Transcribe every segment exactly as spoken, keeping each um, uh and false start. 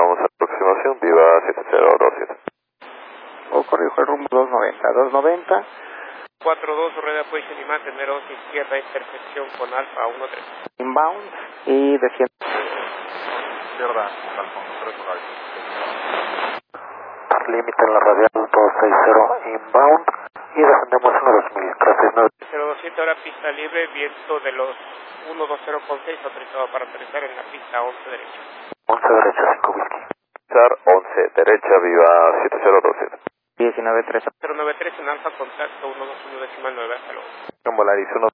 Continuamos aproximación, Viva siete cero dos siete. O corrijo el rumbo dos noventa, dos noventa. cuatro dos, rueda position y mantener once izquierda, intersección con Alfa uno tres. Inbound y desciende. Izquierda, Alfa uno tres, horario. Límite en la radial dos sesenta, inbound y descendemos uno dos mil, trescientos nueve. cero dos siete, ahora pista libre, viento de los uno dos cero con seis, autorizado para aterrizar en la pista once derecha. once derecha, cinco whisky. once derecha, Viva siete cero dos siete. diecinueve tres. cero nueve tres en Alfa, contacto uno dos uno decimal nueve, hasta luego. En Volaris uno.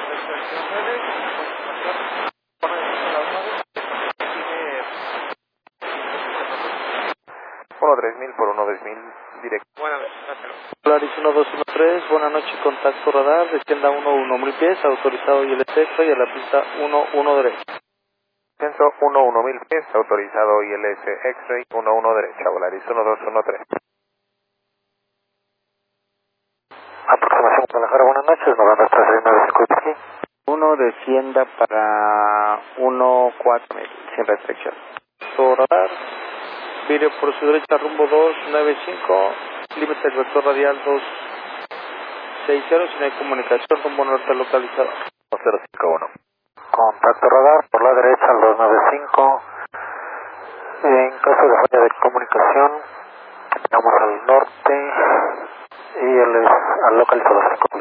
uno tres mil por uno dos mil, directo. Buenas noches, hasta luego. Polaris uno dos uno tres, buenas noches, contacto radar, descienda uno uno mil pies, autorizado I L S X-ray a la pista uno uno derecha. Descenso uno uno mil pies, autorizado I L S X-ray uno uno derecha, Volaris uno dos uno tres. Aproximación Guadalajara, buenas noches, noventa tres seis nueve cinco whisky. uno descienda para uno cuatro mil, sin restricción. Todo radar, vídeo por su derecha, rumbo dos nueve cinco, límite del vector radial dos seis cero, si no hay comunicación, rumbo norte localizado. cero cinco uno. Contacto radar por la derecha al dos nueve cinco. En caso de falla de comunicación, vamos al norte y él es al localizador cinco.